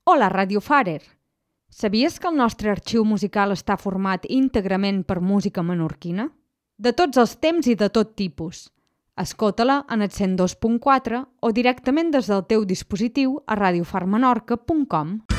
Hola, Radio Farer! Sabies que el nostre arxiu musical està format íntegrament per música menorquina? De tots els temps i de tot tipus. Escolta-la en el 102.4 o directament des del teu dispositiu a radiofarmenorca.com.